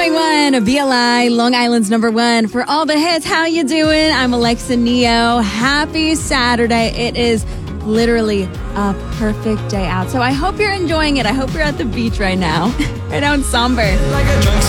101 BLI, Long Island's number one for all the hits. How you doing? I'm Alexa Neo. Happy Saturday. It is literally a perfect day out. So I hope you're enjoying it. I hope you're at the beach right now. Right now in Somber.